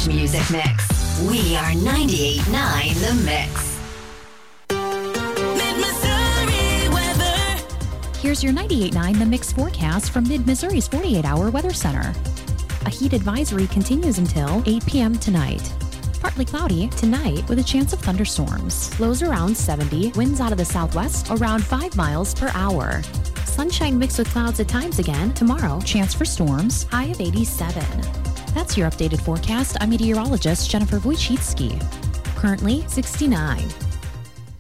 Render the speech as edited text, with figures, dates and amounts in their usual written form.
best music mix. We are 98.9 The Mix. Mid-Missouri weather. Here's your 98.9 The Mix forecast from Mid-Missouri's 48-hour weather center. A heat advisory continues until 8 p.m. tonight. Partly cloudy tonight with a chance of thunderstorms. Lows around 70, winds out of the southwest around 5 miles per hour. Sunshine mixed with clouds at times again tomorrow. Chance for storms, high of 87. That's your updated forecast. I'm meteorologist Jennifer Wojcicki. Currently 69.